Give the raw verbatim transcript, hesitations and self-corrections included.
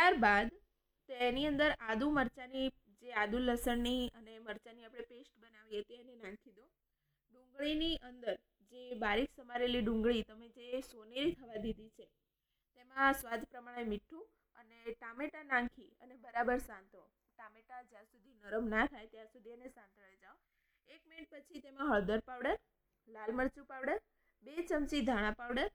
ત્યારબાદ તેની અંદર આદુ મરચાંની જે આદુ લસણની અને મરચાંની આપણે પેસ્ટ બનાવીએ તે એને નાખી દો. ડુંગળીની અંદર જે બારીક સમારેલી ડુંગળી તમે જે સોનેરી થવા દીધી છે તેમાં સ્વાદ પ્રમાણે મીઠું અને ટામેટાં નાખી અને બરાબર સાંતળો. ટામેટાં જ્યાં સુધી નરમ ના થાય ત્યાં સુધી એને સાંતળાઈ જાઓ. એક મિનિટ પછી તેમાં હળદર પાવડર, લાલ મરચું પાવડર, બે ચમચી ધાણા પાવડર